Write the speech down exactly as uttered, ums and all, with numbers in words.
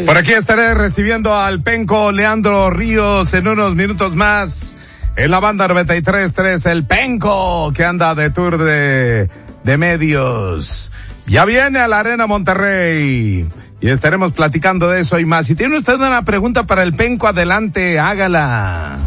Por aquí estaré recibiendo al penco Leandro Ríos en unos minutos más en la banda noventa y tres punto tres, el penco que anda de tour de, de medios. Ya viene a la Arena Monterrey y estaremos platicando de eso y más. Si tiene usted una pregunta para el penco, adelante, hágala.